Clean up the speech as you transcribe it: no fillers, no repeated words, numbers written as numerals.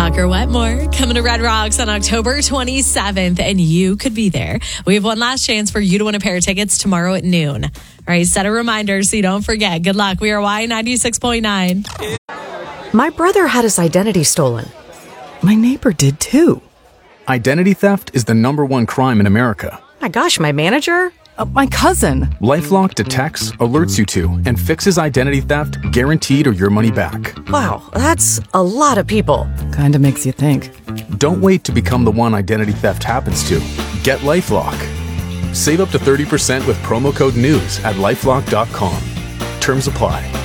Tucker Wetmore coming to Red Rocks on October 27th, and you could be there. We have one last chance for you to win a pair of tickets tomorrow at noon. All right, set a reminder so you don't forget. Good luck. We are Y96.9. My brother had his identity stolen. My neighbor did too. Identity theft is the #1 crime in America. My gosh, my manager? My cousin. LifeLock detects, alerts you to, and fixes identity theft guaranteed or your money back. Wow, that's a lot of people. Kinda makes you think. Don't wait to become the one identity theft happens to. Get LifeLock. Save up to 30% with promo code NEWS at LifeLock.com. Terms apply.